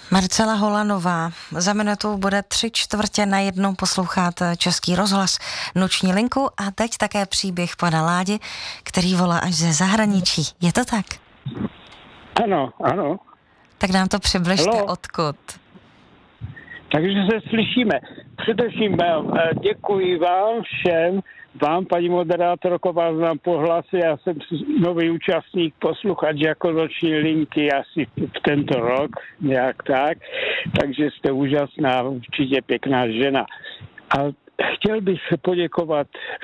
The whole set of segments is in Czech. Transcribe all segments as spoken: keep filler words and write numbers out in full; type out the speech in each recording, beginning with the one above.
Marcela Holanová. Za minutu bude tři čtvrtě na jednou poslouchat Český rozhlas Noční linku a teď také příběh pana Ládi, který volá až ze zahraničí. Je to tak? Ano, ano. Tak nám to přibližte, Hello. odkud. Takže se slyšíme. Především děkuji vám všem, vám, paní moderátorko, vás znám po hlase, já jsem nový účastník, posluchač jako Noční linky asi v tento rok, nějak tak, takže jste úžasná, určitě pěkná žena. A chtěl bych poděkovat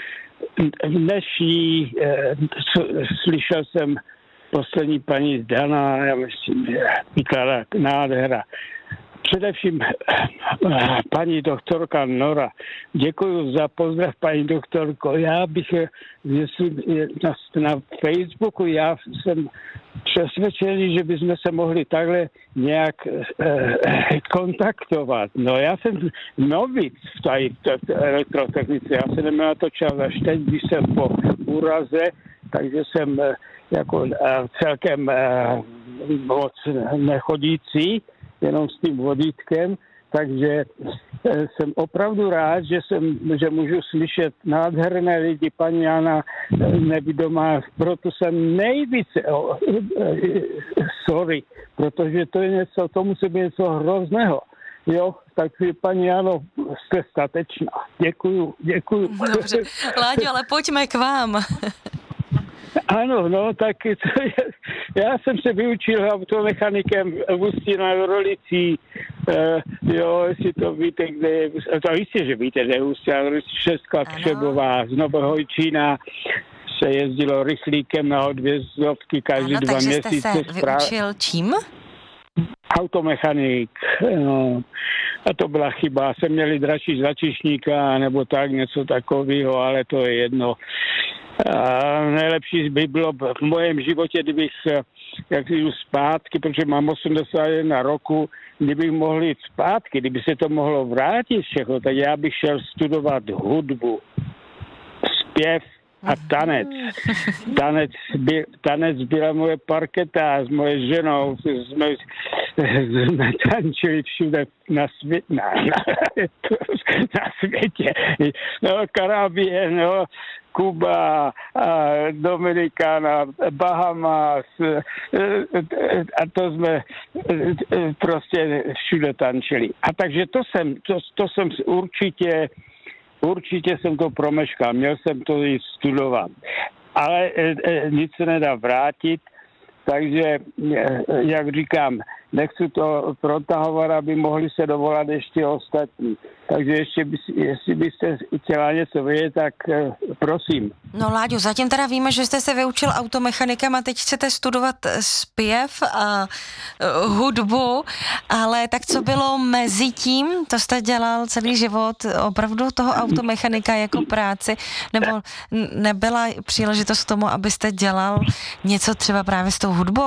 dnešní, slyšel jsem poslední paní Dana, já myslím, vykládá nádhera. Především paní doktorka Nora. Děkuji za pozdrav, paní doktorko. Já bych, jestli na, na Facebooku, já jsem přesvědčený, že bychom se mohli takhle nějak eh, kontaktovat. No já jsem novic v té elektrotechnice, já se nemám na to čas až teď, když jsem po úraze, takže jsem eh, jako eh, celkem eh, moc nechodící, jenom s tím vodítkem, takže jsem opravdu rád, že, jsem, že můžu slyšet nádherné lidi, paní Jana nevidomá, proto jsem nejvíce, oh, sorry, protože to je něco, to musí být něco hrozného. Jo, takže paní Jano, jste statečná. Děkuju, děkuju. Dobře, Láďo, ale pojďme k vám. Ano, no, tak to je, já jsem se vyučil automechanikem v Ústí nad Orlicí, uh, jo, jestli to víte, kde je, to jistě, že víte, kde je Ústí nad Orlicí, Šestka Křebová, z Novohojčína se jezdilo rychlíkem na dvě zlovky každý ano, dva takže měsíce. Jste se vyučil čím? Automechanik, no. A to byla chyba, jsem měli dračí z Lačišníka, nebo tak, něco takového, ale to je jedno. A nejlepší by bylo v mém životě, kdybych, jak jdu zpátky, protože mám osmdesát jedna roku, kdybych mohl jít zpátky, kdyby se to mohlo vrátit všechno, tak já bych šel studovat hudbu, zpěv a tanec. Tanec, by, tanec byla moje parketa s moje ženou, jsme, jsme tančili všude na, svě, na, na, na světě. No, Karabie, no, Kuba, Dominikána, Bahamas a to jsme prostě všude tančili. A takže to jsem, to, to jsem určitě Určitě jsem to promeškal, měl jsem to i studovat, ale e, e, nic se nedá vrátit, takže, e, jak říkám, nechci to protahovat, aby mohli se dovolat ještě ostatní. Takže ještě, by, jestli byste chtěla něco vědět, tak e, prosím. No Láďo, zatím teda víme, že jste se vyučil automechanikem a teď chcete studovat zpěv a uh, hudbu, ale tak co bylo mezi tím? To jste dělal celý život opravdu toho automechanika jako práci? Nebo nebyla příležitost k tomu, abyste dělal něco třeba právě s tou hudbou?